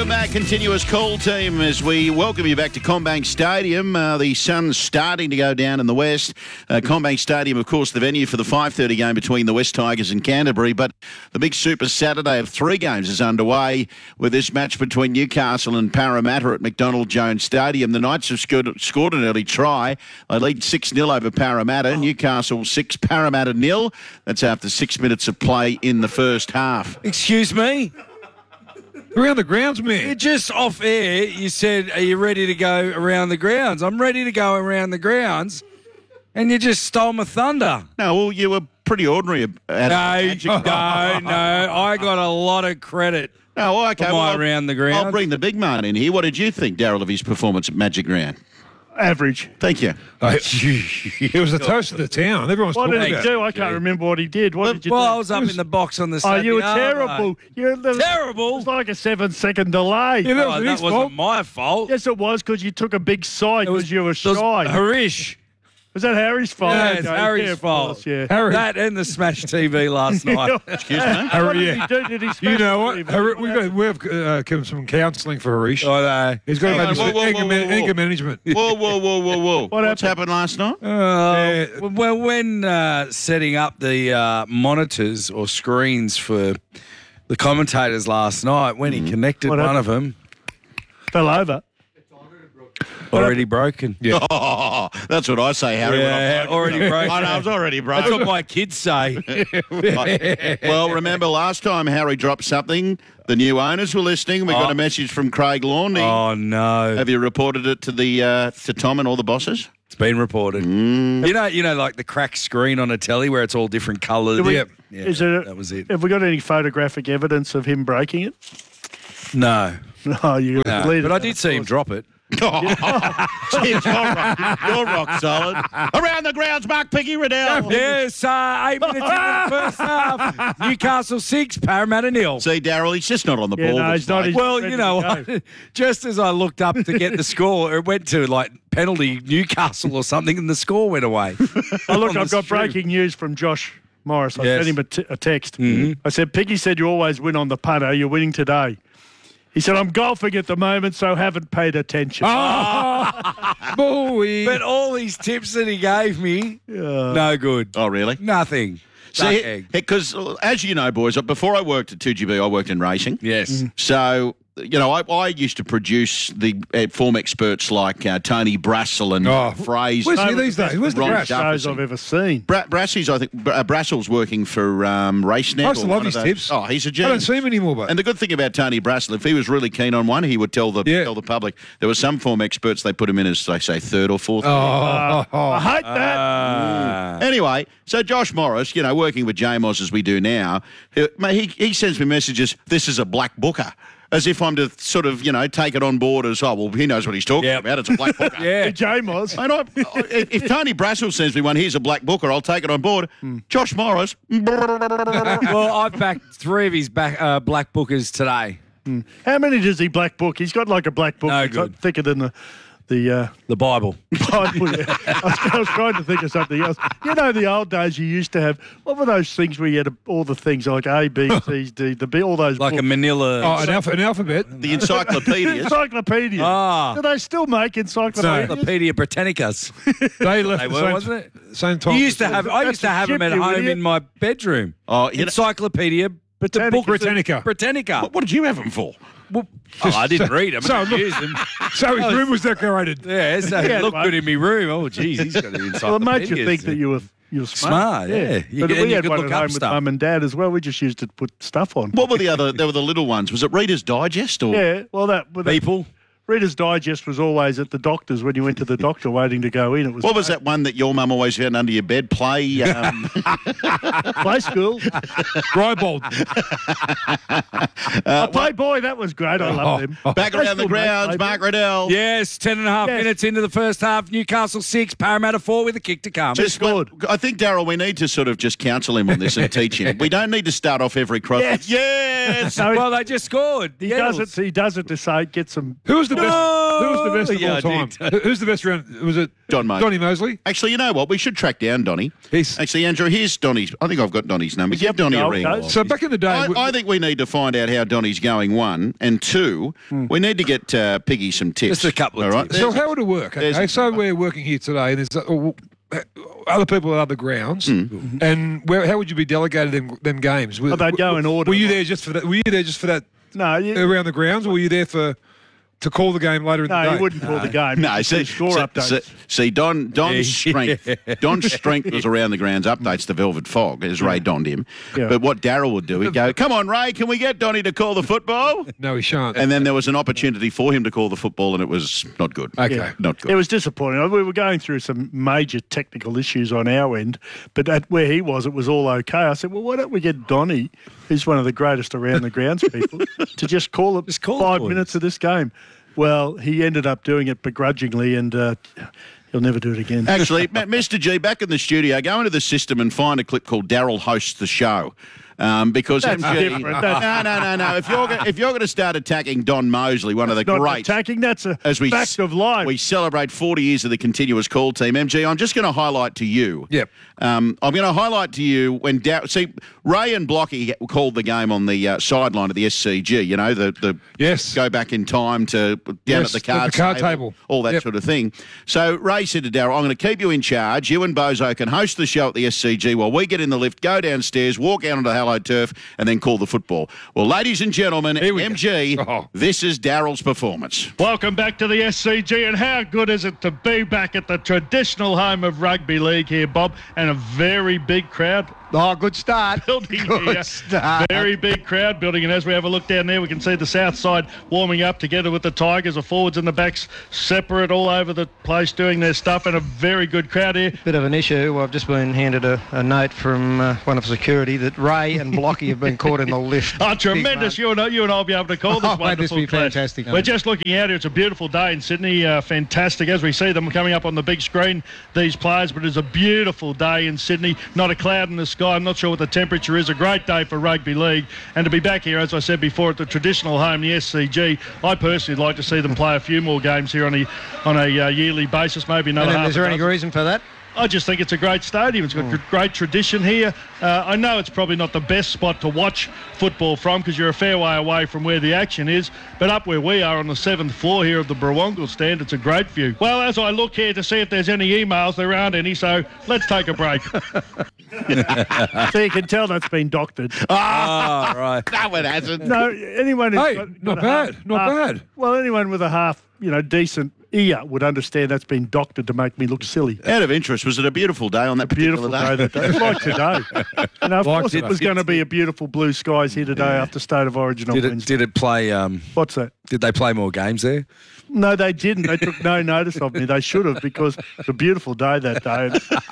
Welcome back, Continuous Call team, as we welcome you back to CommBank Stadium. The sun's starting to go down in the west. CommBank Stadium, of course, the venue for the 5:30 game between the West Tigers and Canterbury. But the big Super Saturday of 3 games is underway with this match between Newcastle and Parramatta at McDonald Jones Stadium. The Knights have scored an early try. They lead 6-0 over Parramatta. Newcastle 6, Parramatta 0. That's after 6 minutes of play in the first half. Excuse me? Around the grounds, man. You just off air, you said, are you ready to go around the grounds? I'm ready to go around the grounds, and you just stole my thunder. No, well, you were pretty ordinary at Magic. No, I got a lot of credit No, okay. for my around the grounds. I'll bring the big man in here. What did you think, Daryl, of his performance at Magic Round? Average. Thank you. It was the toast of the town. Everyone's What talking did he about do? I can't remember what he did. What did you do? I was up in the box on the Oh, Saturday. you were night. terrible. It Terrible? was like a 7-second delay. Yeah, that Oh, was that his wasn't fault. my fault. Yes, it was because you took a big side because you were It was shy. Harish. Was that Harry's fault? Yeah, it's Okay, Harry's of fault. course, yeah. Harry, That and the Smash TV last night. Excuse me? What Harry, did yeah. he do? Did he You smash know what? the Harry, we've given some counselling for Harish. Oh, no. He's got to Hang maybe on, some whoa, whoa, anger, whoa, whoa, whoa. anger management. Whoa. What's happened last night? Well, when setting up the monitors or screens for the commentators last night, when he connected What one happened? of them, Fell over. already broken. Yeah. Oh, that's what I say, Harry. when Yeah, I'm already broken. I know, it's already That's broken. what my kids say. Well, remember last time Harry dropped something, the new owners were listening. We got a message from Craig Lawney. Oh, no. Have you reported it to the to Tom and all the bosses? It's been reported. You know, like the cracked screen on a telly where it's all different colours. Do we- Yep. Yeah, Is it? that was it. Have we got any photographic evidence of him breaking it? No. No, you No. believe it. But I did see him drop it. Jeez, you're rock solid. Around the grounds, Mark Piggy Riddell. Yes, 8 minutes into the first half. Newcastle 6, Parramatta 0. See, Daryl, he's just not on the Yeah, ball. no, this he's not. night. He's Well, ready you know, to go. just as I looked up to get the score, it went to like penalty Newcastle or something, and the score went away. Oh, look, on I've the got stream. breaking news from Josh Morris. I Yes. sent him a text. I said, Piggy said you always win on the punter. You're winning today. He said, I'm golfing at the moment, so haven't paid attention. Boy. But all these tips that he gave me, no good. Oh, really? Nothing. Duck See, egg. because as you know, boys, before I worked at 2GB, I worked in racing. Yes. So, you know, I used to produce the form experts like Tony Brassel and Fraser. Where's he these days? Where's the Ron grass? Duff. Shows I've ever seen. Brassey's, I think, Brassel's working for RaceNet. I used to or love one his of those. tips. Oh, he's a I genius. don't see him anymore, but And the good thing about Tony Brassel, if he was really keen on one, he would tell the public. There were some form experts, they put him in as, they say, third or fourth. I hate that. Anyway, so Josh Morris, you know, working with JMOS as we do now, he sends me messages, this is a black booker. As if I'm to sort of, you know, take it on board as, oh, well, he knows what he's talking about. It's a black booker. Yeah. J-Moz. And if Tony Brassel sends me one, here's a black booker, I'll take it on board. Josh Morris. Well, I've backed 3 of his black bookers today. How many does he black book? He's got like a black book. No that's good. thicker than the The Bible. Bible. Yeah. I was trying to think of something else. You know, the old days you used to have, what were those things where you had all the things like A, B, C, D, the B, all those Like a books. manila. an alphabet. The encyclopedias. Encyclopedia. Ah. Do they still make encyclopedias? Encyclopedia Britannicas. They left They the were, same, wasn't it? same time. I used to have That's a them at ship, you home idiot. in my bedroom. Oh, you know, Encyclopedia. Britannica. The book Britannica. Britannica. what did you have them for? Well, I didn't read them. So I didn't use them. So his room was decorated. Yeah, so Yeah, it looked mate. good in my room. Oh, geez, he's got an Well, it made you encyclopedia. think that you were smart. Smart, yeah. You But could- and we you had could one look at up home with stuff. Mum and Dad as well. We just used to put stuff on. What were the other? There were the little ones. Was it Reader's Digest or? Yeah, well, that People. Reader's Digest was always at the doctor's when you went to the doctor waiting to go in. It was What was that one that your mum always found under your bed? Play. play school. Rybold. Playboy, that was great. I loved him. Back around the Playboy, grounds, Playboy. Mark Riddell. Yes, 10 and a half Yes. minutes into the first half. Newcastle 6, Parramatta 4 with a kick to come. Just good. I think, Daryl, we need to sort of just counsel him on this and teach him. We don't need to start off every cross. Yes. Yes. No, Well, they just scored. he does it to say get some. Who was the best? Who was the best of Yeah, all I time? did. Who's the best round? Was it John Mosley. Johnny Mosley? Actually, you know what? We should track down Donny. He's- Actually, Andrew, here's Donny's. I think I've got Donny's number. Give up Donny a Gold ring. Coast? So back in the day, I think we need to find out how Donny's going, one. And two, we need to get Piggy some tips. Just a couple of All right? tips. so how would it work? there's- Okay, so we're working here today, and there's other people at other grounds, and how would you be delegated them games? Oh, they'd go in order. Were you there just for that? Were you there just for that No, around the grounds, or were you there to call the game later in the no, day? you wouldn't call the game. No, You'd see, do score updates. see, Don's strength was around the grounds updates, the Velvet Fog, as Ray donned him. Yeah. But what Daryl would do, he'd go, "Come on, Ray, can we get Donny to call the football?" No, he shan't. And then there was an opportunity for him to call the football, and it was not good. Okay. Yeah. Not good. It was disappointing. We were going through some major technical issues on our end, but at where he was, it was all okay. I said, well, why don't we get Donny, who's one of the greatest around the grounds people, to just call it call it 5 for minutes of this game? Well, he ended up doing it begrudgingly, and he'll never do it again. Actually, Mr. G, back in the studio, go into the system and find a clip called Daryl Hosts the Show. Because That's MG, different. That's- no. If you're going to start attacking Don Mosley, one of the Not greats, attacking, that's a as we fact of life. we celebrate 40 years of the continuous call team. MG, I'm just going to highlight to you. Yep. I'm going to highlight to you when Ray and Blocky called the game on the sideline at the SCG. You know the Yes. go back in time to down Yes, at the card table. all that Yep. sort of thing. So Ray said to Darryl, "I'm going to keep you in charge. You and Bozo can host the show at the SCG while we get in the lift, go downstairs, walk out onto the Hello Turf, and then call the football." Well, ladies and gentlemen, Here we go. MG, Oh. this is Darryl's performance. Welcome back to the SCG, and how good is it to be back at the traditional home of rugby league here, Bob, and a very big crowd Oh, good start. building Good here. start. Very big crowd building, and as we have a look down there, we can see the south side warming up together with the Tigers, the forwards and the backs separate all over the place doing their stuff, and a very good crowd here. Bit of an issue. I've just been handed a note from one of security that Ray and Blocky have been caught in the lift. Oh, tremendous. Big man. You and I'll be able to call this Oh, mate, wonderful this will be clash. fantastic. We're just looking out here. It's a beautiful day in Sydney. Fantastic as we see them coming up on the big screen, these players. But it's a beautiful day in Sydney. Not a cloud in the sky. I'm not sure what the temperature is. A great day for rugby league. And to be back here, as I said before, at the traditional home, the SCG, I personally would like to see them play a few more games here on a yearly basis, maybe another half Is there a any dozen. reason for that? I just think it's a great stadium. It's got great tradition here. I know it's probably not the best spot to watch football from because you're a fair way away from where the action is, but up where we are on the 7th floor here of the Brawongle stand, it's a great view. Well, as I look here to see if there's any emails, there aren't any, so let's take a break. So you can tell that's been doctored. Oh, right. No, it hasn't. No, anyone who's Hey, got not a bad, half- not half- bad. Well, anyone with a half, decent ear would understand that's been doctored to make me look silly. Out of interest, was it a beautiful day on that particular Beautiful day that day. It's like today. And of Like course it today. was going to be a beautiful blue skies here today after State of Origin on Wednesday. Did it play? What's that? Did they play more games there? No, they didn't. They took no notice of me. They should have because it's a beautiful day that day.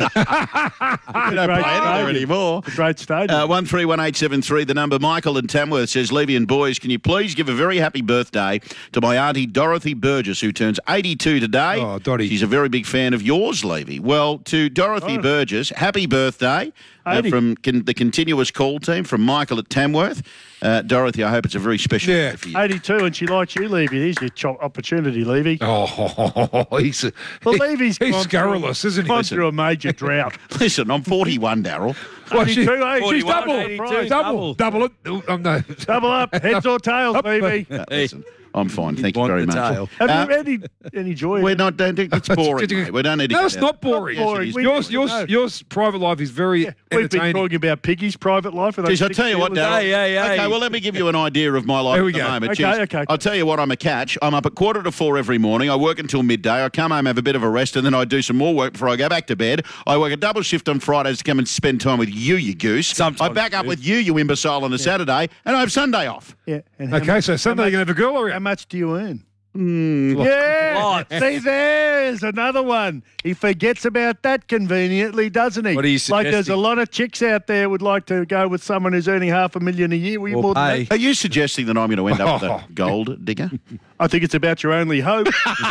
We don't play it there anymore. A great stadium. 131873, the number. Michael in Tamworth says, Levy and boys, can you please give a very happy birthday to my auntie Dorothy Burgess, who turns 82 today. Oh, Dottie. She's a very big fan of yours, Levy. Well, to Dorothy Burgess, happy birthday 80. from the continuous call team from Michael at Tamworth. Dorothy, I hope it's a very special Yeah. day for you. 82, and she likes you, Levy. Here's your opportunity, Levy. Oh, he's Well, Levy's he's gone scurrilous, isn't he? gone through a major drought. Listen, I'm 41, Daryl. Well, 82, eh? she's 41, double, 82, double it. Oh, no. Double up, heads or tails, Levy. Listen, I'm fine. Thank you want very the much. tail. Have you any joy? We're not. It's boring. mate. We don't need to. No, get it's out. not boring. Yes, it boring. is. We- Yours private life is very We've been entertaining. talking about Piggy's private life. For those Jeez, I'll 6 tell you what, years. Daryl. Hey. Okay, well, let me give you an idea of my life There we at the go. moment. Okay, Jeez, okay. I'll tell you what, I'm a catch. I'm up at 3:45 every morning. I work until midday. I come home, have a bit of a rest, and then I do some more work before I go back to bed. I work a double shift on Fridays to come and spend time with you goose. Sometimes I back up with you imbecile, on a Saturday, and I have Sunday off. Yeah. And how Okay, much- so Sunday you're going to have a girl How around. much do you earn? Yeah. Lots. See, there's another one. He forgets about that conveniently, doesn't he? What are you Like there's a suggesting? lot of chicks out there would like to go with someone who's earning $500,000 a year. Were you more than Hey. that? Are you suggesting that I'm going to end up with a gold digger? I think it's about your only hope.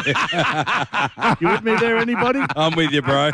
You with me there, anybody? I'm with you, bro.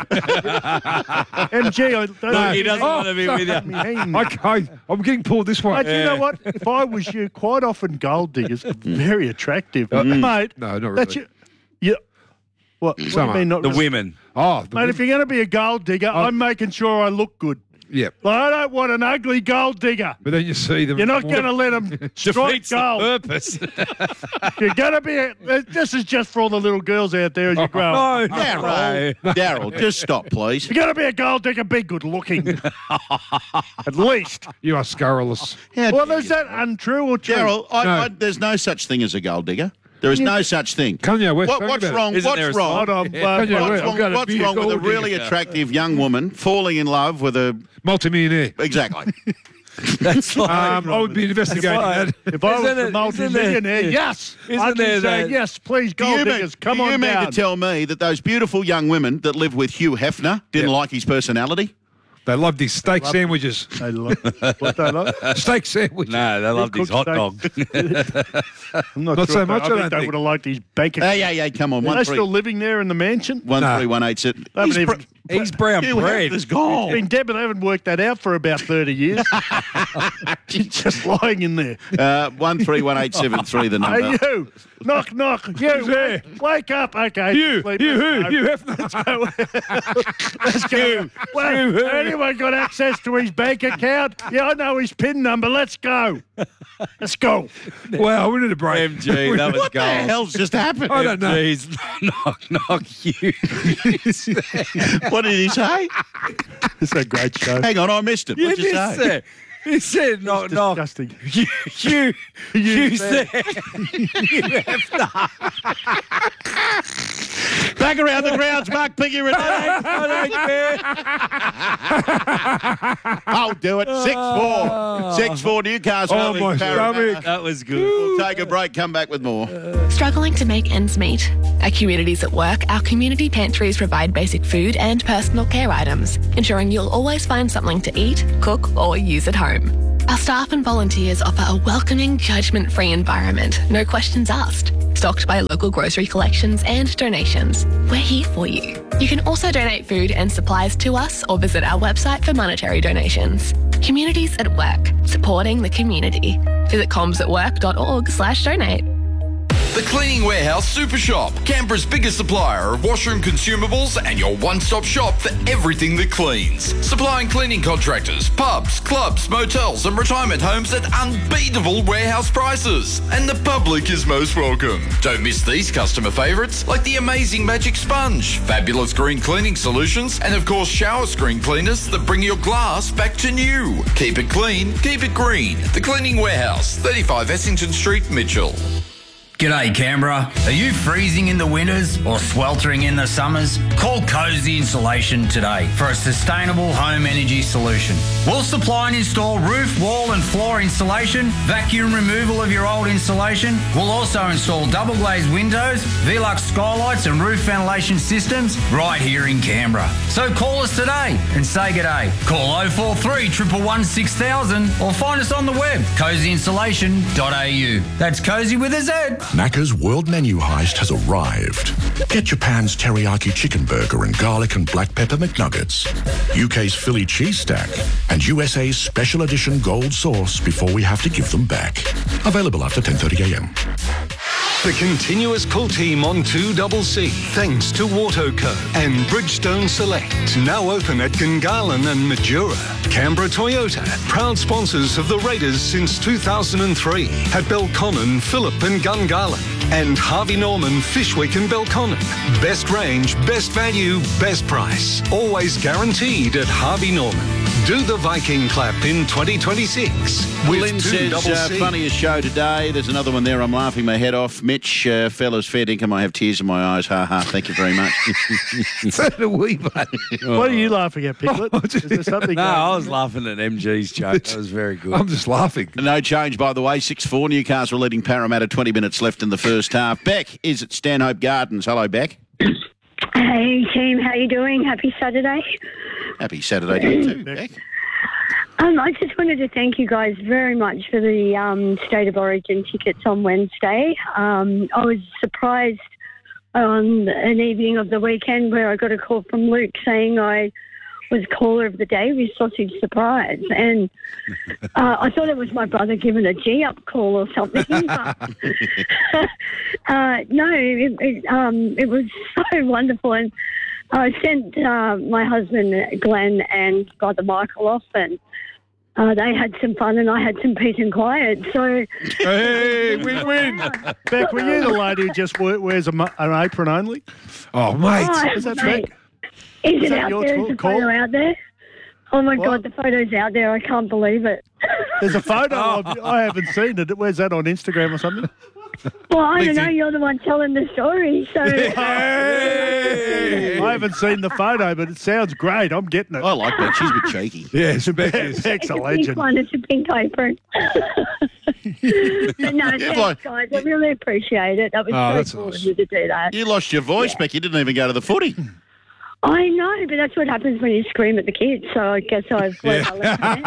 MG, I don't No, he doesn't want to be with you. me hanging. Okay, I'm getting pulled this way. Mate, you know what? If I was you, quite often gold diggers are very attractive. Mate, No, not that's really. Yeah. What do you mean not The women. Oh, Mate, if you're going to be a gold digger, I'm making sure I look good. yeah. Like, I don't want an ugly gold digger. But then you see them. You're not going to let them strike Defeats the gold. purpose. You're going to be. This is just for all the little girls out there as you grow up. No, Daryl, just stop, please. You're going to be a gold digger, be good looking. At least. You are scurrilous. Well, is that untrue or true? Daryl, there's no such thing as a gold digger. There is no such thing. Kanye West, talk What's about it. wrong? Isn't What's there a wrong? Hold on. Kanye West, I've got What's be wrong with a gold really digger. attractive young woman falling in love with a Multimillionaire. exactly? that's like. I would be investigating that. If I was Isn't a it- multi-millionaire, isn't there- yes. isn't I'd be there saying, that- yes, please, Do gold you diggers, come on mean down. to tell me that those beautiful young women that live with Hugh Hefner didn't like his personality? They loved his steak sandwiches. They love what they love. Steak sandwiches. No, they love these hot cooked dogs. I'm not, Not sure so if much, I I don't think they think. would have liked his bank account. Hey, come on. Are they still living there in the mansion? 13187. They haven't even. He's brown Hugh bread. Hefner's gone. Been dead, but they haven't worked that out for about 30 years. She's just lying in there. 13187 the number. Hey, you. Knock, knock. You. Wake up. Okay. You, sleep. you who? Let's You go. have Let's go. Well, anyone got access to his bank account? Yeah, I know his PIN number. Let's go. Let's go. Wow, we need a break. MG, that was What the gold. hell's just happened? I don't know. MG's knock you. What did he say? It's a great show. Hang on, I missed it. You What did you just say? said. He said knock knock. Disgusting. You said. Back around the grounds, Mark Piggy Renee. I don't care. I'll do it. 6-4. 6-4 Newcastle. Oh, over my Parramatta. stomach. That was good. We'll take a break, come back with more. Struggling to make ends meet? At Communities at Work, our community pantries provide basic food and personal care items, ensuring you'll always find something to eat, cook, or use at home. Our staff and volunteers offer a welcoming, judgment-free environment, no questions asked. Stocked by local grocery collections and donations. We're here for you. You can also donate food and supplies to us or visit our website for monetary donations. Communities at Work, supporting the community. Visit comsatwork.org/donate. The Cleaning Warehouse Super Shop, Canberra's biggest supplier of washroom consumables and your one-stop shop for everything that cleans. Supplying cleaning contractors, pubs, clubs, motels and retirement homes at unbeatable warehouse prices. And the public is most welcome. Don't miss these customer favourites like the amazing Magic Sponge, fabulous green cleaning solutions and of course shower screen cleaners that bring your glass back to new. Keep it clean, keep it green. The Cleaning Warehouse, 35 Essington Street, Mitchell. G'day Canberra. Are you freezing in the winters or sweltering in the summers? Call Cozy Insulation today for a sustainable home energy solution. We'll supply and install roof, wall and floor insulation, vacuum removal of your old insulation. We'll also install double glazed windows, Velux skylights and roof ventilation systems right here in Canberra. So call us today and say g'day. Call 043 111 6000 or find us on the web, cozyinsulation.au. That's Cozy with a Z. Macca's World Menu Heist has arrived. Get Japan's teriyaki chicken burger and garlic and black pepper McNuggets, UK's Philly cheese stack, and USA's special edition gold sauce before we have to give them back. Available after 10:30 a.m. The continuous pull team on 2CC, thanks to Autoco and Bridgestone Select, now open at Gungahlin and Majura. Canberra Toyota, proud sponsors of the Raiders since 2003 at Belconnen, Phillip and Gungahlin. And Harvey Norman Fish Week in Belconnen. Best range, best value, best price. Always guaranteed at Harvey Norman. Do the Viking clap in 2026 with Lynn says, 2CC. funniest show today. There's another one there. I'm laughing my head off. Mitch, fellas, fair dinkum. I have tears in my eyes. Ha ha. Thank you very much. So do we, mate. What are you laughing at, Piglet? Is there something No, going I on? was laughing at MG's joke. That was very good. I'm just laughing. No change, by the way. 6-4 Newcastle leading Parramatta. 20 minutes left in the first half. Beck is at Stanhope Gardens. Hello, Beck. Hey team, how you doing? Happy Saturday. Happy Saturday to you too, Beck. I just wanted to thank you guys very much for the State of Origin tickets on Wednesday. I was surprised on an evening of the weekend where I got a call from Luke saying I was caller of the day with Sausage Surprise. And I thought it was my brother giving a G-up call or something. But, no, it was so wonderful. And I sent my husband Glenn and brother Michael off, and they had some fun and I had some peace and quiet. So, hey, win-win. Beck, were you the lady who just wears an apron only? Oh, mate. Is that mate. Beck? Is it that out your there? Is the call? photo out there? Oh, my What? God, the photo's out there. I can't believe it. There's a photo. I haven't seen it. Where's that on Instagram or something? Well, I don't know. You're the one telling the story. So, I haven't seen the photo, but it sounds great. I'm getting it. I like Beck. She's a bit cheeky. Yes, Beck is. Beck's it's a a pink legend. one. It's a pink apron. But no, thanks, guys. I really appreciate it. That was that's so cool nice. of you to do that. You lost your voice, Beck. You didn't even go to the footy. I know, but that's what happens when you scream at the kids. So I guess I've learned my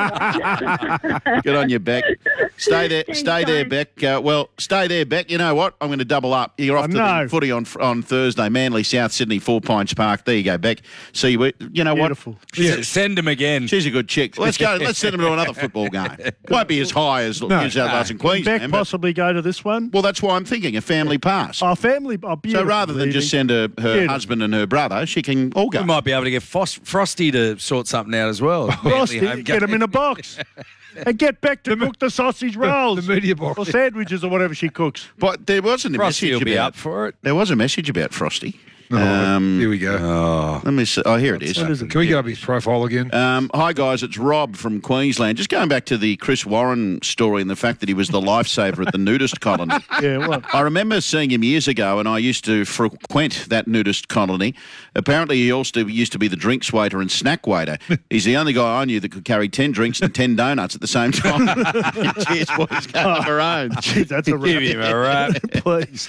lesson. Good on you, Beck. Stay there, Thanks, stay there, guys. Beck. Stay there, Beck. You know what? I'm going to double up. You're off to know. the footy on Thursday. Manly, South Sydney, 4 Pines Park. There you go, Beck. See you. You know Beautiful. what? Yeah, send him again. She's a good chick. Let's go. Let's send him to another football game. Won't be as high as New South Wales and Can Beck Queensland. But, possibly go to this one? well, that's why I'm thinking a family pass. Oh, family. Oh, So beautiful, rather than just Evie. send her Beautiful. husband and her brother, she can all go. We might be able to get Frosty to sort something out as well. Frosty, get him in a box. And get Beck to cook the sausage rolls. The media box. Or sandwiches or whatever she cooks. But there wasn't a Frosty message will be about. up for it. There was a message about Frosty. Here we go. Let me see. Oh, here it is. What is it? Can we get up his profile again? Hi, guys. It's Rob from Queensland. Just going back to the Chris Warren story and the fact that he was the lifesaver at the nudist colony. Yeah, what? I remember seeing him years ago, and I used to frequent that nudist colony. Apparently, he also used to be the drinks waiter and snack waiter. He's the only guy I knew that could carry 10 drinks and 10 donuts at the same time. Cheers, boys. Go on our own. Gee, that's a Give him a rap. Please.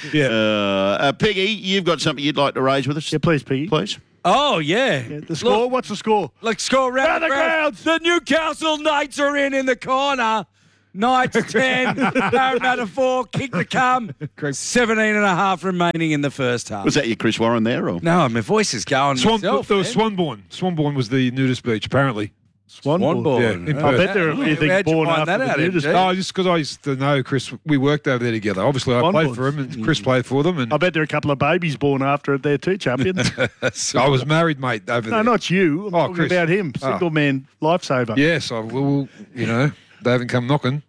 Piggy, you've got something you'd like to raise with us? Yeah, please, Piggy. Please. Oh, yeah. The score? Look, What's the score? let's go round Round the grounds. The Newcastle Knights are in the corner. Knights 10, Parramatta 4, kick the cum. 17 and a half remaining in the first half. Was that your Chris Warren there? Or? No, my voice is going myself. There was Swanbourne. Swanbourne was the nudist beach, apparently. Swanbourne. Yeah, in I Perth. bet they're a few things How'd you born find after that out, the nudist. MJ? Oh, just because I used to know Chris. We worked over there together. Obviously, I played for him, and Chris played for them. And I bet there are a couple of babies born after it there too, champion. I was married, mate, over No, there. not you. I'm talking Chris. about him. Oh. Single man lifesaver. Yes, I will. You know, they haven't come knocking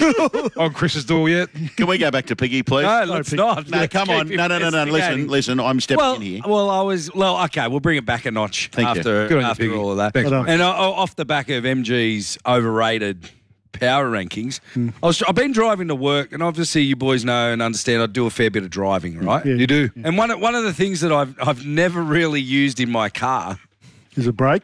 on Chris's door yet. Can we go back to Piggy, please? No, let's not. No, Let's come keep on. No. investigating. Listen. I'm stepping in here. Okay, we'll bring it back a notch Thank you. after Good on you, Piggy. all of that. Thanks, mate. And off the back of MG's overrated power rankings, I've been driving to work, and obviously you boys know and understand I do a fair bit of driving, right? You do. And one of the things that I've never really used in my car, Is it break?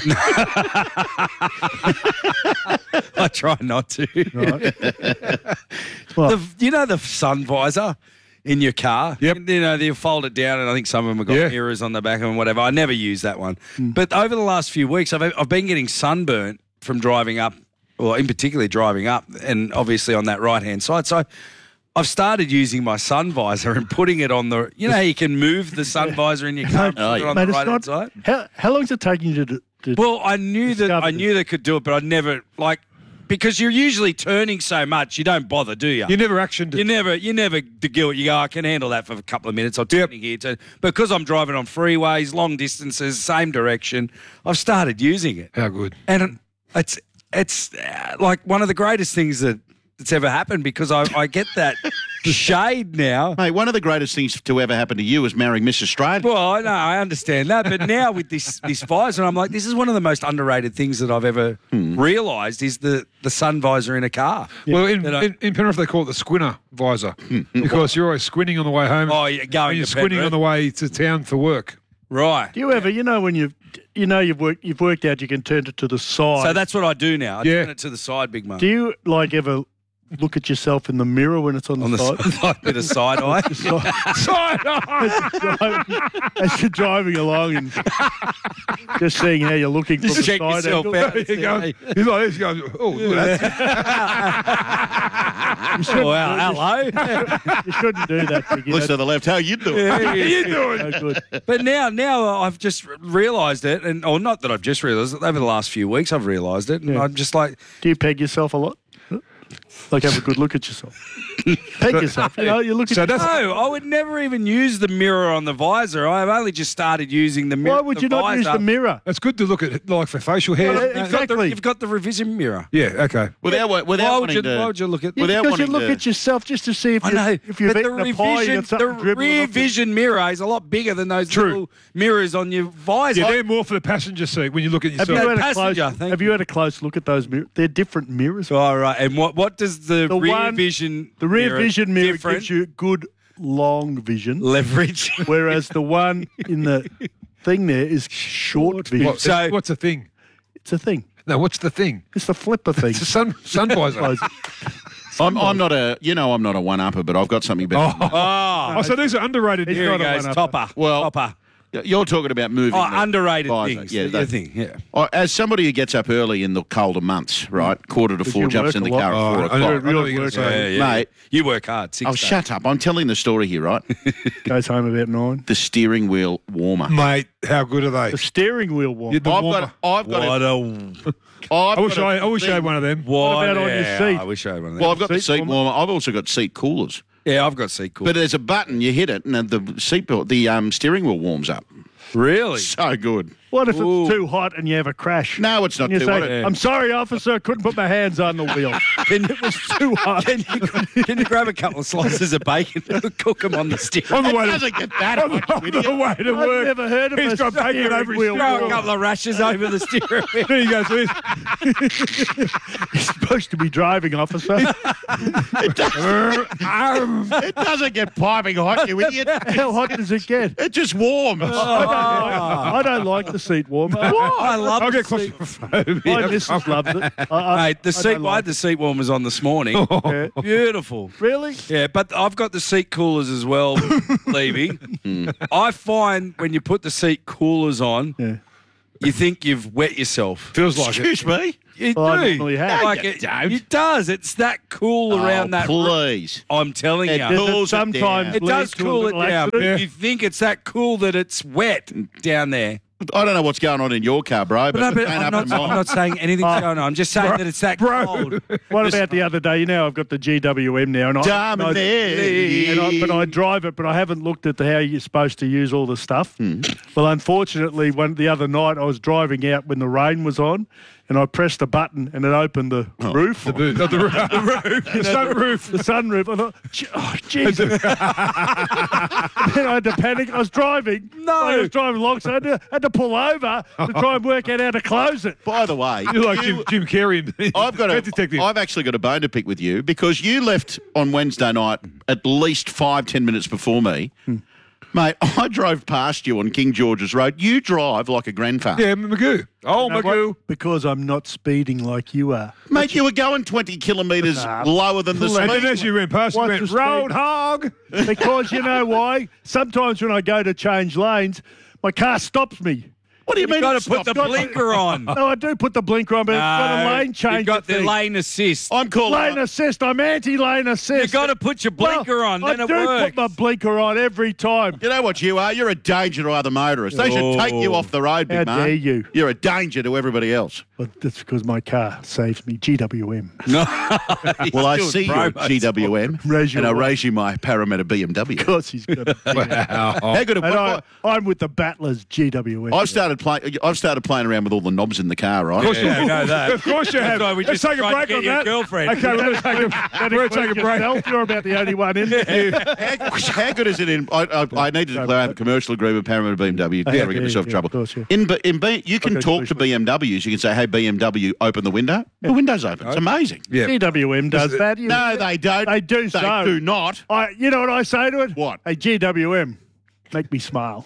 I try not to. Right. Well, The sun visor in your car. Yep. You fold it down, and I think some of them have got Yeah. mirrors on the back of them, whatever. I never use that one. But over the last few weeks, I've been getting sunburnt from driving up, or in particular driving up, and obviously on that right-hand side. So I've started using my sun visor and putting it on the, you know how you can move the sun visor in your car and put it on mate, the it's right-hand not. side? How long is it taking you to Well, I knew discovered they could do it, but I never, because you're usually turning so much, you don't bother, do you? You never actioned You it. never do it. You go, I can handle that for a couple of minutes. I'm turning here. Because I'm driving on freeways, long distances, same direction, I've started using it. How good. And it's like one of the greatest things that's ever happened because I get that shade now. Mate, one of the greatest things to ever happen to you is marrying Miss Australia. Well, I know, I understand that. But now with this visor, I'm like, this is one of the most underrated things that I've ever realised is the sun visor in a car. Well, in You know- Penrith, they call it the squinter visor because you're always squinting on the way home. Oh, yeah, going and you're to squinting Penrith. on the way to town for work. Right. Do you ever, when you've worked out you can turn it to the side. So that's what I do now. I Yeah. turn it to the side, big man. Do you ever look at yourself in the mirror when it's on the side? Like a bit of side eye. Side eye. As you're driving along and just seeing how you're looking from the Check side yourself angle. out. He goes, he's like this. He goes, oh, look at that. Hello. You shouldn't do that. Biggie. Listen to the left. How you doing? How you doing? No good. But now I've just realised it, or not that I've just realised it. Over the last few weeks, I've realised it, and I'm just like, Do you peg yourself a lot? Like have a good look at yourself. Peg yourself. You know, you look at So that's no, I would never even use the mirror on the visor. I've only just started using the mirror. Why would you not use the mirror? It's good to look at, like for facial hair. Well, Exactly. You've got the revision mirror. Yeah, okay. Without Why would wanting you? Why would you look at? Yeah, Without because you wanting look to- at yourself just to see if, I know, if you've but eaten a pie, you got something the dribbling rear off you. vision mirror is a lot bigger than those little mirrors on your visor. Yeah, they're more for the passenger seat when you look at Have you, yourself. had a close, passenger, thank have you had a close look at those mirrors? They're different mirrors. All right, and what does the rear one- vision? The rear vision mirror different? gives you good long vision, Leverage. whereas the one in the thing there is short vision. What, So- what's the thing? It's a thing. No, what's the thing? It's the flipper thing. It's a sun visor. I'm not a, I'm not a one-upper, but I've got something better. Oh, so these are underrated. He's Here not he a goes, one-upper. topper. Well, Topper. You're talking about moving. Oh, the underrated visor. things. Yeah, Yeah, that- thing. Yeah. As somebody who gets up early in the colder months, right, 3:45, you jumps in work the a car lot. at 4 I o'clock. know Real what you're gonna work, say. Mate. You work hard. Oh, shut up. I'm telling the story here, right? Goes home about 9. The steering wheel warmer. Mate, how good are they? The steering wheel one. Yeah, the warmer. I've got What a, a I wish I had one of them. what? about on your seat? I wish I had one of them. well, I've got the seat seat warmer. I've also got seat coolers. Yeah, I've got seat cool. But there's a button, you hit it, and the steering wheel warms up. Really? So good. What if Ooh. it's too hot and you have a crash? No, it's not And you too say, hot. I'm sorry, officer, couldn't put my hands on the wheel. It was too hot. Can you grab a couple of slices of bacon and cook them on the stick? On the way It to, doesn't get that on hot, you the idiot. way to I've work. never heard of He's a got bacon steering over his wheel. steering Throw a wheel. couple of rashes over the steering wheel. There you go. So You're supposed to be driving, officer. It doesn't get piping hot, you idiot. How hot does it get? It just warms. I don't like the seat warmer. I love I'll the get seat. claustrophobia. My missus loves it. Mate, the seat. I had the seat warmers on this morning. Yeah. Beautiful. Really? Yeah, but I've got the seat coolers as well, Levy. I find when you put the seat coolers on, Yeah. you think you've wet yourself. Feels like it. Excuse me. You Well, I do. normally have. Like You it, don't. it does. It's that cool around that. Please. I'm telling It you. does. Does it Cools it sometimes down. It does lead to a cool it little down. accident? But you think it's that cool that it's wet down there. I don't know what's going on in your car, bro, but, But, no, it but ain't I'm, up not, in I'm mine. not saying anything's going on. I'm just saying that it's that cold. What about the other day? You know, I've got the GWM now, and but I drive it, but I haven't looked at how you're supposed to use all the stuff. Well, unfortunately, the other night I was driving out when the rain was on, and I pressed a button and it opened the roof. The roof. The sunroof. The sunroof. I thought, oh, Jesus. Then I had to panic. I was driving. No. I was driving along, so I had to pull over to try and work out how to close it. By the way, You're like Jim Carrey. Pet detective. I've actually got a bone to pick with you because you left on Wednesday night at least 5-10 minutes before me. Mate, I drove past you on King George's Road. You drive like a grandfather. Yeah, Magoo. Oh, You know Magoo. what? Because I'm not speeding like you are. Mate, you were going 20 kilometres lower than the And then speed. as you went past, you What's went, the speed? road hog. Because you know why? Sometimes when I go to change lanes, my car stops me. What do you mean? You've got it to put the stopped? blinker on. No, I do put the blinker on, but it's got a lane change. You've got the lane assist. I'm calling. lane assist. I'm anti-lane assist. You've got to put your blinker on, then I it do works. put my blinker on every time. You know what you are? You're a danger to other motorists. They should take you off the road, big How man. dare you? You're a danger to everybody else. But that's because my car saves me. GWM. Well, I doing see you at promos. GWM, Raise your and I one. raise you my Parramatta BMW. Because he's got a How good? And I'm with the Battlers GWM. I've started playing around with all the knobs in the car, right? Of course you Yeah, I have. know that. Of course you have. That's why we Let's just take a tried to break get on your that. girlfriend. Okay, we're going to take a break. Yourself, you're about the only one in there. How good is it in? I need to declare I have a commercial agreement with Parramatta BMW. Never get myself in trouble. of course, yeah. You can talk to BMWs. You can say, "Hey, BMW, open the window." The window's open. It's amazing. Yeah. GWM does that. No, they don't. They do so. They do not. You know what I say to it? What? Hey, GWM, Make me smile.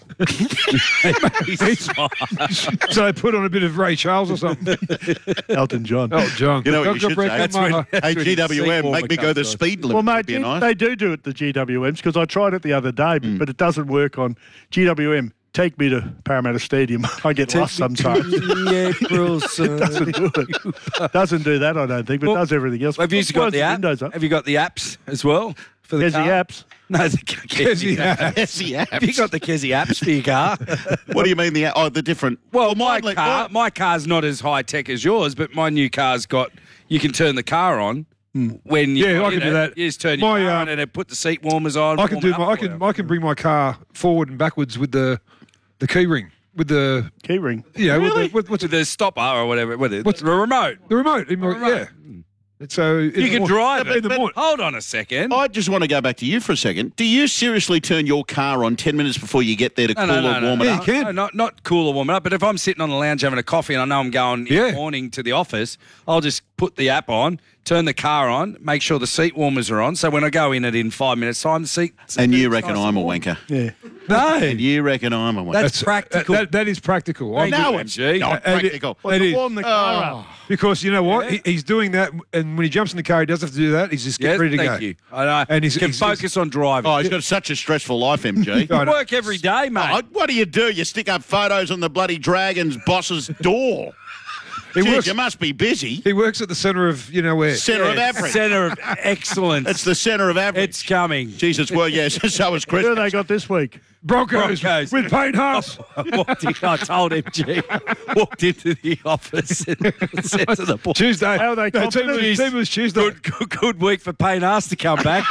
So they put on a bit of Ray Charles or something. Elton John. Elton John. You know what you should say? That's Hey, GWM, make me go the speed limit. Well, mate, Would be nice. they do it, the GWMs, because I tried it the other day, but it doesn't work on GWM. Take me to Parramatta Stadium. I get lost sometimes. Doesn't do it. Doesn't do that, I don't think, but does everything else. Have you got the app? Have you got the apps as well for the car? apps? No, the Kessie apps. Kessie apps. Have you got the Kessie apps for your car? What do you mean the different? Well, my car's not as high tech as yours, but my new car's got. You can turn the car on. When you I can do that. You just turn your car on and it put the seat warmers on. I can do. I can bring my car forward and backwards with the key ring. With the key ring. Yeah. Really? What's the stopper or whatever? What's the remote? The remote. Yeah. So you can drive it. But hold on a second. I just want to go back to you for a second. Do you seriously turn your car on 10 minutes before you get there to cool or warm it up? You can. No, not cool or warm it up. But if I'm sitting on the lounge having a coffee and I know I'm going in the morning to the office, I'll just put the app on, turn the car on, make sure the seat warmers are on. So when I go in it in 5 minutes' time, the seat. And you reckon I'm a wanker? Yeah. No. And you reckon I'm a wanker? That's practical. That is practical. No, it's not practical. Warm the car up. Because you know what? He's doing that, and when he jumps in the car, he doesn't have to do that. He's just getting ready to go. Thank you. I know. And he can focus on driving. Oh, he's got such a stressful life, MG. You work every day, mate. Oh, what do? You stick up photos on the bloody Dragons boss's door. Jeez, you must be busy. He works at the centre of, where? Centre of average. Centre of excellence. It's the centre of average. It's coming. Jesus, well, yes, so is Chris. Who they got this week? Broncos with Payne Haas. I told MG. Walked into the office and said to the boy. Tuesday. How are they team was Tuesday. Good week for Payne Haas to come back.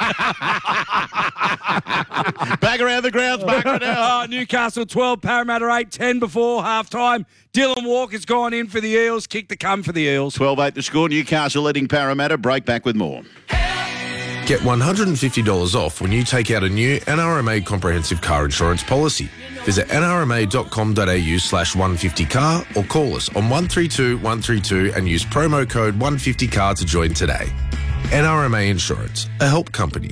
Back around the grounds, back it out. Newcastle 12, Parramatta 8, 10 before half-time. Dylan Walker's gone in for the Eels. Kick the cum for the Eels. 12-8 the score. Newcastle leading Parramatta. Break back with more. Get $150 off when you take out a new NRMA comprehensive car insurance policy. Visit nrma.com.au/150car or call us on 132 132 and use promo code 150car to join today. NRMA Insurance, a help company.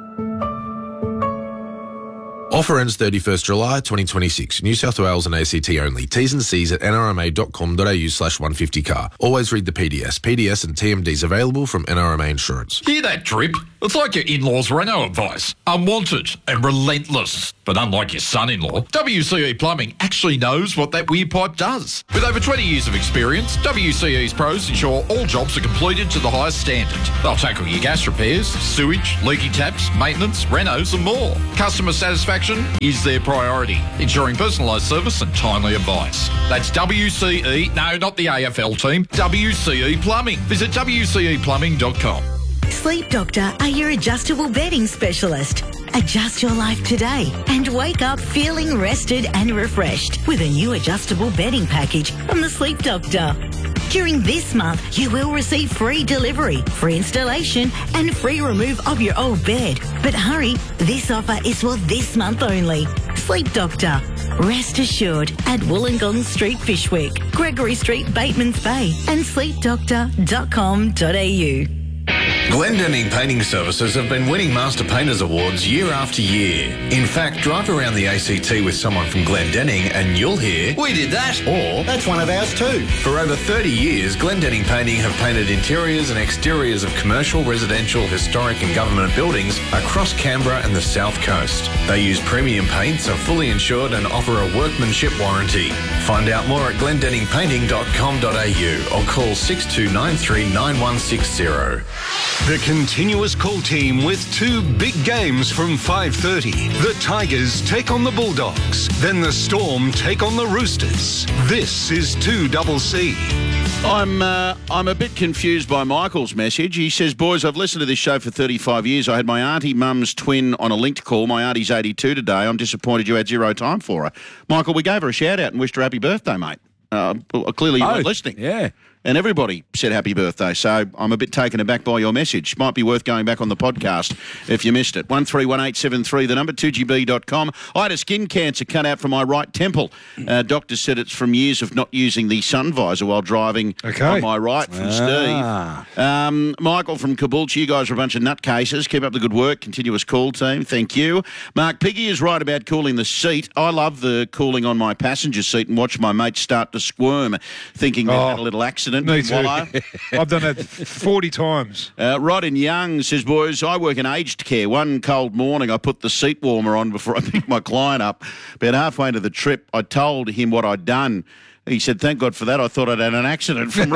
Offer ends 31st July 2026. New South Wales and ACT only. T's and C's at nrma.com.au/150car. Always read the PDS. PDS and TMDs available from NRMA Insurance. Hear that, Trip? It's like your in-laws' Renault advice. Unwanted and relentless. But unlike your son-in-law, WCE Plumbing actually knows what that weird pipe does. With over 20 years of experience, WCE's pros ensure all jobs are completed to the highest standard. They'll tackle your gas repairs, sewage, leaky taps, maintenance, renos and more. Customer satisfaction is their priority, ensuring personalised service and timely advice. That's WCE, no, not the AFL team, WCE Plumbing. Visit WCEplumbing.com. Sleep Doctor are your adjustable bedding specialist. Adjust your life today and wake up feeling rested and refreshed with a new adjustable bedding package from the Sleep Doctor. During this month, you will receive free delivery, free installation and free remove of your old bed. But hurry, this offer is for this month only. Sleep Doctor. Rest assured at Wollongong Street, Fishwick, Gregory Street, Batemans Bay and sleepdoctor.com.au. Glendenning Painting Services have been winning Master Painters Awards year after year. In fact, drive around the ACT with someone from Glendenning and you'll hear, "We did that," or "That's one of ours too." For over 30 years, Glendenning Painting have painted interiors and exteriors of commercial, residential, historic and government buildings across Canberra and the South Coast. They use premium paints, are fully insured and offer a workmanship warranty. Find out more at glendenningpainting.com.au or call 6293 9160. The continuous call team with two big games from 5:30. The Tigers take on the Bulldogs. Then the Storm take on the Roosters. This is 2CC. I'm a bit confused by Michael's message. He says, boys, I've listened to this show for 35 years. I had my auntie mum's twin on a linked call. My auntie's 82 today. I'm disappointed you had zero time for her. Michael, we gave her a shout-out and wished her happy birthday, mate. Clearly you weren't listening. Yeah. and everybody said happy birthday. So I'm a bit taken aback by your message. Might be worth going back on the podcast if you missed it. 131873, the number, 2GB.com. I had a skin cancer cut out from my right temple. Doctor said it's from years of not using the sun visor while driving on my right, from Steve. Michael from Caboolture, you guys are a bunch of nutcases. Keep up the good work. Continuous call team. Thank you. Mark Piggy is right about cooling the seat. I love the cooling on my passenger seat and watch my mates start to squirm, thinking they had a little accident. Me too. Wallow. I've done that 40 times. Rodin Young says, boys, I work in aged care. One cold morning, I put the seat warmer on before I picked my client up. About halfway into the trip, I told him what I'd done. He said, thank God for that. I thought I'd had an accident from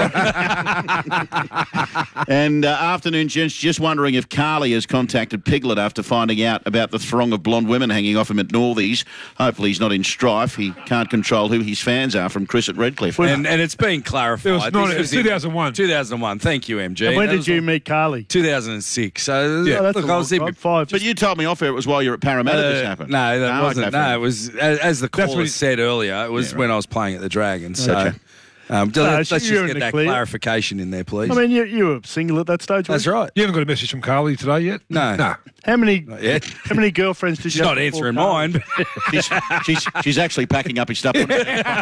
And afternoon, gents, just wondering if Carly has contacted Piglet after finding out about the throng of blonde women hanging off him at Northies. Hopefully he's not in strife. He can't control who his fans are from Chris at Redcliffe. And it's been clarified. It was 2001. 2001. Thank you, MG. And when did you meet Carly? 2006. So, that's look, a I was long time. 5. But you told me off air it was while you were at Parramatta this happened. No, that wasn't. Okay, No, it was, as the caller said earlier, it was when I was playing at the Dragons. So let's just get that clarification in there, please. I mean, you were single at that stage, That's right. You haven't got a message from Carly today yet? No. How many yet. How many girlfriends did She's you have? not answering mine. she's actually packing up his stuff. So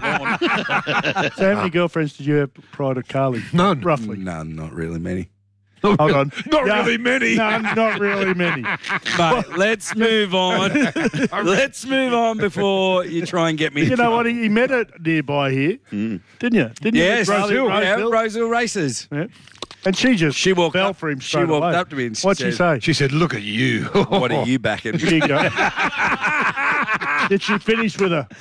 how many girlfriends did you have prior to Carly? None. Roughly. None, not really many. Hold on. Not really many. No, not really many. Mate, let's move on. Let's move on before you try and get me. You know what? He met it nearby here, didn't you? Didn't Yes, you? Rosehill Races. Yeah. And she walked fell up, for him She straight walked away. up to me and What'd she say? She said, look at you. What are you backing? Here you go. Did she finish with a...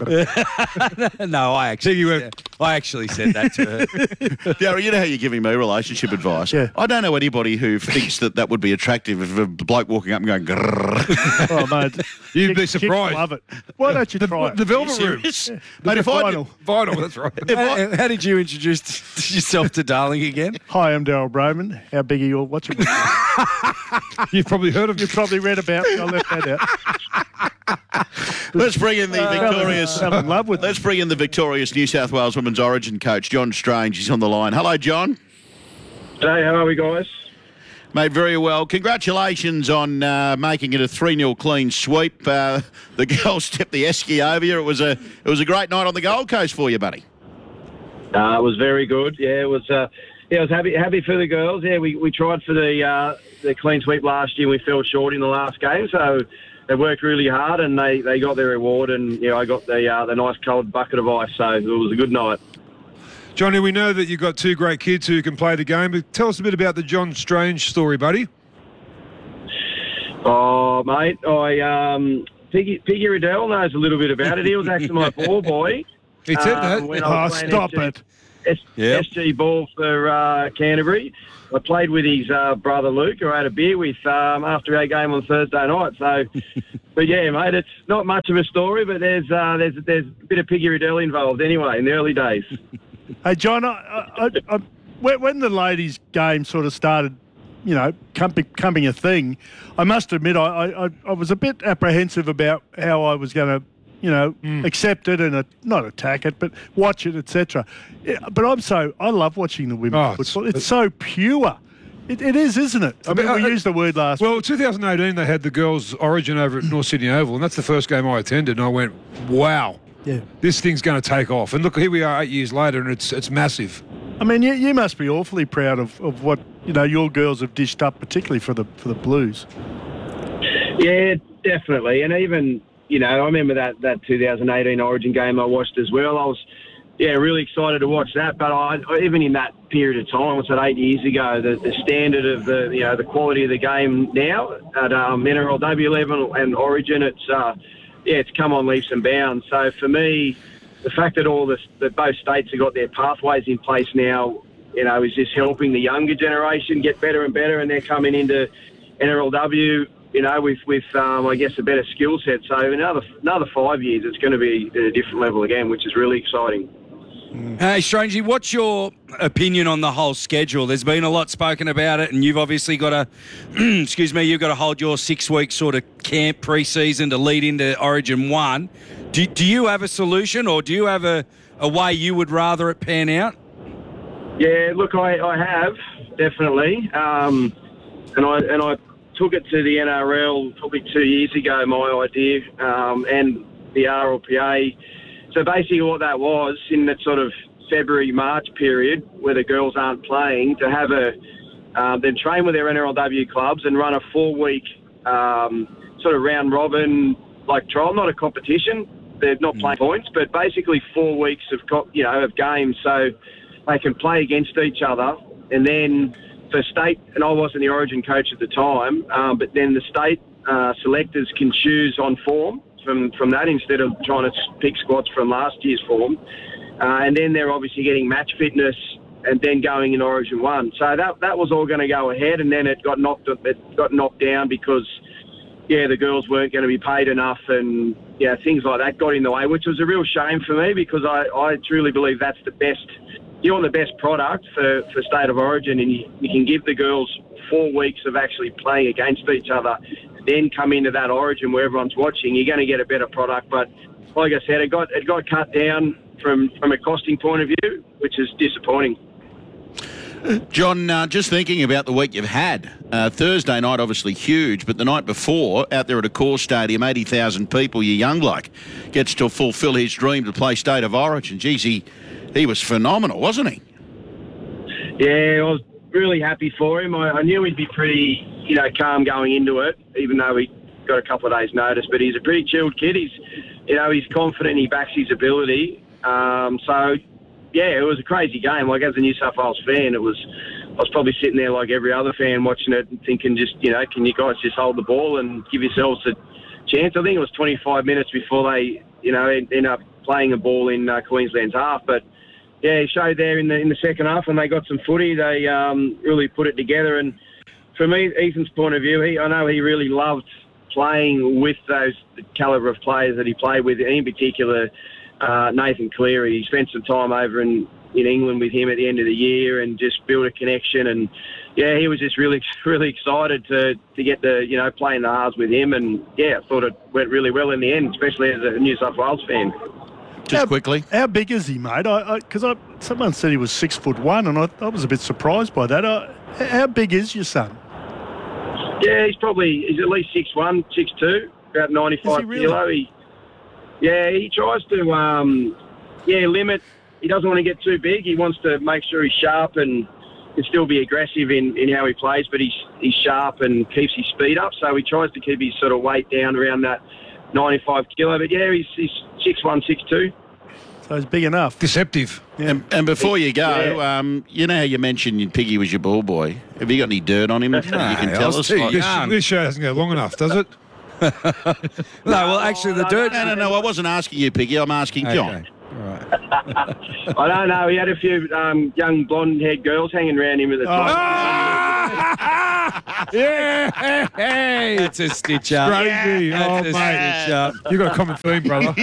No, I actually said that to her. Gary, you know how you're giving me relationship advice? Yeah. I don't know anybody who thinks that would be attractive if a bloke walking up and going, grrr. Oh, mate. You'd be Chicks surprised. love it. Why don't you try it? The Velvet Room. Mate, if I did, Vinyl, that's right. How did you introduce yourself to Darling again? Hi, I'm Daryl Broman. How big are you? What's your... You've probably heard of You've probably read about me. I left that out. let's bring in the victorious. Fell in love with Let's bring in the victorious New South Wales Women's Origin coach, John Strange. He's on the line. Hello, John. Hey, how are we, guys? Mate, very well. Congratulations on making it a 3-0 clean sweep. The girls tipped the Esky over you. It was a great night on the Gold Coast for you, buddy. It was very good. Yeah, it was. I was happy for the girls. Yeah, we tried for the clean sweep last year. We fell short in the last game, so they worked really hard and they got their reward. And I got the nice cold bucket of ice. So it was a good night. Johnny, we know that you've got two great kids who can play the game, but tell us a bit about the John Strange story, buddy. Oh, mate, Piggy Riddell knows a little bit about it. He was actually my ball boy. He said that. When I was playing stop it. SG ball for Canterbury. I played with his brother Luke, who I had a beer with after our game on Thursday night. So, but yeah, mate, it's not much of a story, but there's a bit of Piggy Riddell involved anyway in the early days. Hey, John, when the ladies' game sort of started, becoming a thing, I must admit I was a bit apprehensive about how I was going to, accept it and not attack it, but watch it, etc. But I love watching the women's football. It's so pure. It is, isn't it? I mean, we used the word last. Well, 2018 they had the girls' Origin over at North Sydney Oval, and that's the first game I attended, and I went, wow. Yeah, this thing's going to take off. And look, here we are 8 years later, and it's massive. I mean, you must be awfully proud of what your girls have dished up, particularly for the Blues. Yeah, definitely. And even I remember that 2018 Origin game I watched as well. I was really excited to watch that. But even in that period of time, what's that, 8 years ago, the standard of the quality of the game now at NRLW level and Origin, it's come on leaps and bounds. So for me, the fact that both states have got their pathways in place now, is just helping the younger generation get better and better, and they're coming into NRLW, with I guess a better skill set. So another 5 years, it's going to be at a different level again, which is really exciting. Hey, Strangey, what's your opinion on the whole schedule? There's been a lot spoken about it, and you've obviously got to, you've got to hold your 6-week sort of camp pre-season to lead into Origin 1. Do you have a solution, or do you have a way you would rather it pan out? Yeah, look, I have definitely, and I took it to the NRL probably 2 years ago. My idea, and the RLPA. So basically, what that was in that sort of February, March period where the girls aren't playing, to have then train with their NRLW clubs and run a 4-week sort of round robin like trial, not a competition. They're not playing points, but basically 4 weeks of games, so they can play against each other. And then for state, and I wasn't the Origin coach at the time, but then the state selectors can choose on form from that instead of trying to pick squads from last year's form. And then they're obviously getting match fitness and then going in Origin 1. So that was all going to go ahead, and then it got knocked down because, the girls weren't going to be paid enough, and, things like that got in the way, which was a real shame for me because I truly believe that's the best. You want the best product for State of Origin, and you can give the girls 4 weeks of actually playing against each other, then come into that Origin where everyone's watching. You're going to get a better product. But like I said, it got cut down from a costing point of view, which is disappointing. John, just thinking about the week you've had, Thursday night obviously huge, but the night before, out there at Accor Stadium, 80,000 people, your young bloke gets to fulfil his dream to play State of Origin. Geez, he was phenomenal, wasn't he? Yeah, I was really happy for him. I knew he'd be pretty, calm going into it, even though he got a couple of days' notice. But he's a pretty chilled kid. He's confident. He backs his ability. It was a crazy game. Like, as a New South Wales fan, I was probably sitting there like every other fan watching it and thinking, can you guys just hold the ball and give yourselves a chance? I think it was 25 minutes before they, end up playing a ball in Queensland's half. But he showed there in the second half, and they got some footy. They really put it together. And for me, Ethan's point of view, I know he really loved playing with the calibre of players that he played with, in particular Nathan Cleary. He spent some time over in England with him at the end of the year and just built a connection. And he was just really, really excited to get the play in the halves with him. And I thought it went really well in the end, especially as a New South Wales fan. Just quickly, how big is he, mate? Because someone said he was 6'1", and I was a bit surprised by that. How big is your son? Yeah, he's at least 6'1", 6'2", about 95 kilo. He tries to limit. He doesn't want to get too big. He wants to make sure he's sharp and can still be aggressive in how he plays, but he's sharp and keeps his speed up. So he tries to keep his sort of weight down around that 95 kilo. But he's 6'1", 6'2". So he's big enough. Deceptive. Yeah. And before you go, you know how you mentioned Piggy was your ball boy. Have you got any dirt on him? You can tell us. This show doesn't go long enough, does it? No, well, actually, the dirt... No, I wasn't asking you, Piggy. I'm asking John. All right. I don't know. He had a few young blonde-haired girls hanging around him at the time. It's a stitch up. Crazy. That's a stitch up. You got a common theme, brother.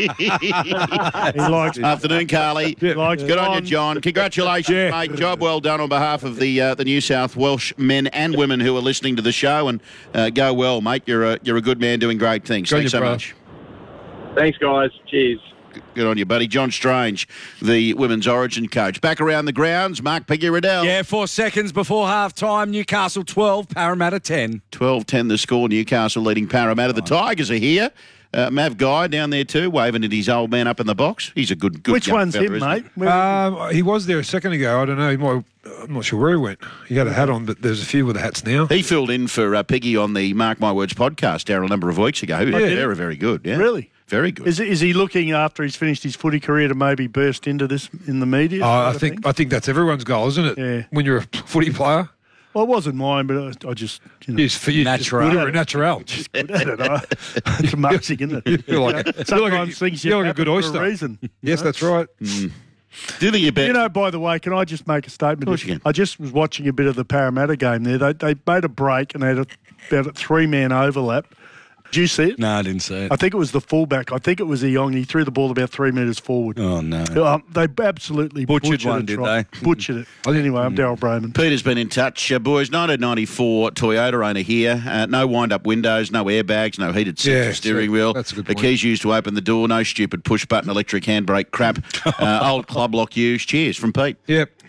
He likes Afternoon, Carly. Good on you, John. Congratulations, mate. Job well done on behalf of the New South Welsh men and women who are listening to the show. And go well, mate. You're a good man doing great things. Thanks so much. Thanks, guys. Cheers. Good on you, buddy. John Strange, the Women's Origin coach. Back around the grounds, Mark Piggy Riddell. 4 seconds before half-time. Newcastle 12, Parramatta 10. 12-10 the score. Newcastle leading Parramatta. The Tigers are here. Mav Guy down there too, waving at his old man up in the box. He's a good Which young one's fella, him, mate? He was there a second ago. I don't know. I'm not sure where he went. He had a hat on, but there's a few with the hats now. He filled in for Piggy on the Mark My Words podcast, Darryl, a number of weeks ago. He was very, very good. Yeah. Really? Very good. Is he looking after he's finished his footy career to maybe burst into this in the media? I think that's everyone's goal, isn't it? Yeah. When you're a footy player. Well, it wasn't mine, but I just... Yes, for you. Natural. You're a natural. Just good at it. It's amazing, isn't it? Sometimes things you're like a good oyster. For a reason. Yes, that's right. Do you think you bet? By the way, can I just make a statement? Of course you can. I just was watching a bit of the Parramatta game there. They made a break and they had about a 3-man overlap. Did you see it? No, I didn't see it. I think it was the fullback. I think it was Eong. He threw the ball about 3 metres forward. Oh, no. They absolutely butchered one, it. did they? Butchered it. Anyway, I'm Darryl Brayman. Peter's been in touch. Boys, 1994 Toyota owner here. No wind-up windows, no airbags, no heated seats or steering wheel. That's a good the point. keys used to open the door, no stupid push-button electric handbrake crap. Old club lock used. Cheers from Pete. Yep.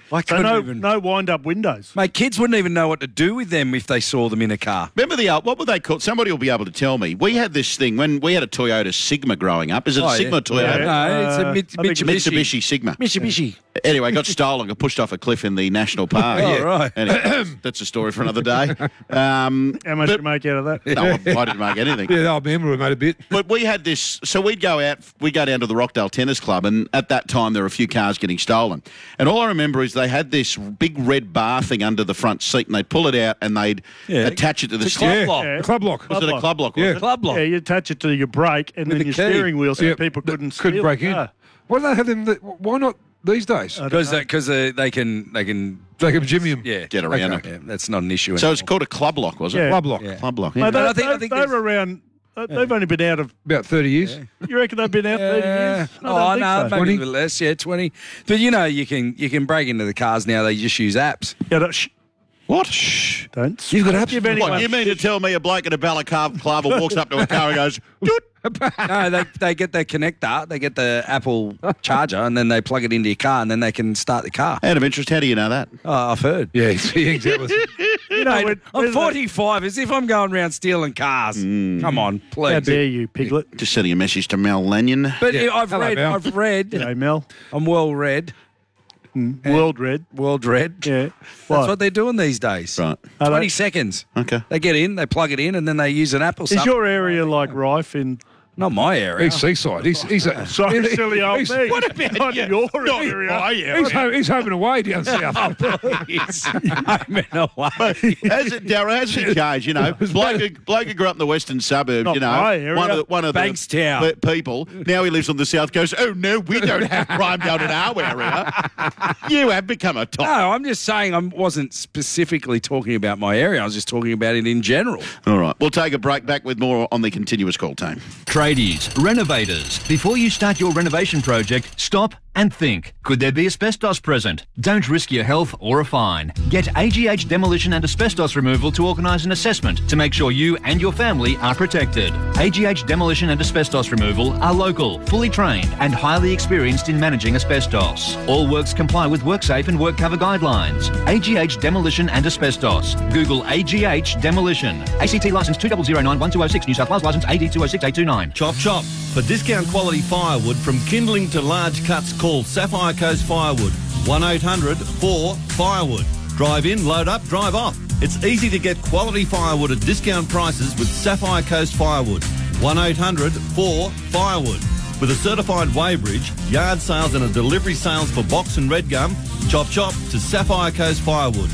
So no wind-up windows. Mate, kids wouldn't even know what to do with them if they saw them in a car. Remember what were they called? Somebody will be able to tell me. We had this thing when we had a Toyota Sigma growing up. Is it a Sigma Toyota? No, it's a Mitsubishi Sigma. Mitsubishi. Anyway, got stolen, got pushed off a cliff in the national park. Right. Anyway, that's a story for another day. How much did you make out of that? No, I didn't make anything. Yeah, I remember we made a bit. But we had this, so we'd go down to the Rockdale Tennis Club, and at that time there were a few cars getting stolen. And all I remember is they had this big red bar thing under the front seat, and they'd pull it out and they'd attach it to the club lock. The club lock. Was it a club lock? Yeah. Club lock. Yeah, you attach it to your brake and then your steering wheel so people couldn't break in. Why do they have them? Why not these days? Because they can jimmy them. Yeah, get around it. Yeah, that's not an issue. So it's called a club lock, was it? Yeah. Club lock. Yeah. Club lock. Mate, Yeah. I think they were around. They've only been out of About 30 years. You reckon they've been out 30 years? No, maybe 20? a little less. Yeah, 20. But you can break into the cars now. They just use apps. Yeah, What? Shh. Don't. You've got apps. What, you mean to tell me a bloke in a balaclava walks up to a car and goes, doot? No, they get their connector, they get the Apple charger, and then they plug it into your car, and then they can start the car. Out of interest, how do you know that? Oh, I've heard. Yeah, exactly. Mate, I'm 45, as if I'm going around stealing cars. Come on, please. How dare you, Piglet? Just sending a message to Mel Lanyon. But I've read. Hey, Mel. I'm well read. World Red. Yeah. That's what they're doing these days. Right. 20 seconds. Okay. They get in, they plug it in, and then they use an Apple. Is your area like rife in... Not my area. He's seaside. He's Sorry, silly old me. What about not your area? my area. He's home and away down south. Home and away. Darryl, has it changed? You know, bloke who grew up in the western suburbs, Not you know, my area. one of Bankstown. the people. Now he lives on the south coast. Oh, no, we don't have crime down in our area. You have become a top. No, I'm just saying I wasn't specifically talking about my area. I was just talking about it in general. All right. We'll take a break. Back with more on the continuous call team. Tradies, renovators. Before you start your renovation project, stop and think. Could there be asbestos present? Don't risk your health or a fine. Get AGH Demolition and Asbestos Removal to organise an assessment to make sure you and your family are protected. AGH Demolition and Asbestos Removal are local, fully trained and highly experienced in managing asbestos. All works comply with WorkSafe and WorkCover guidelines. AGH Demolition and Asbestos. Google AGH Demolition. ACT licence 2009-1206, New South Wales licence AD 206829. Chop chop. For discount quality firewood from kindling to large cuts, call Sapphire Coast Firewood. 1-800-4-FIREWOOD. Drive in, load up, drive off. It's easy to get quality firewood at discount prices with Sapphire Coast Firewood. 1-800-4-FIREWOOD. With a certified weighbridge, yard sales and a delivery sales for box and red gum, chop chop to Sapphire Coast Firewood.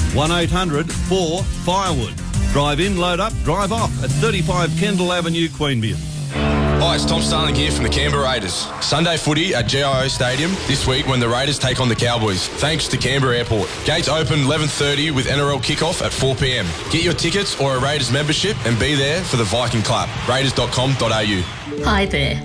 1-800-4-FIREWOOD. Drive in, load up, drive off at 35 Kendall Avenue, Queanbeyan. Hi, it's Tom Starling here from the Canberra Raiders. Sunday footy at GIO Stadium this week when the Raiders take on the Cowboys, thanks to Canberra Airport. Gates open 11:30 with NRL kickoff at 4 p.m. Get your tickets or a Raiders membership and be there for the Viking Club. Raiders.com.au. Hi there.